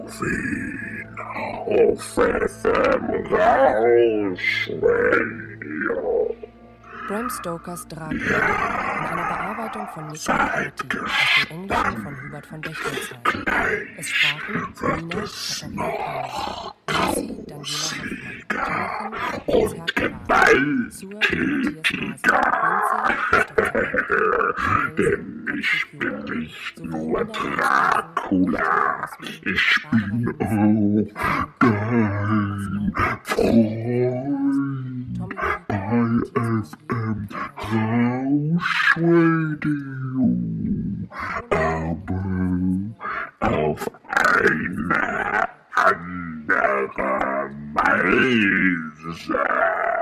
Wien auf FM Rauschradio. Bram Stokers Dracula in einer Bearbeitung von Nick McCarthy aus dem Englischen von Hubert von Bechtolzheim. Es sprachen Nina Katharina Paul, Lucy Daniela Hoffmann, Jonathan Und gewaltiger, denn ich bin nicht nur Dracula, ich bin auch dein Freund bei FM Rauschradio, aber auf eine andere Weise.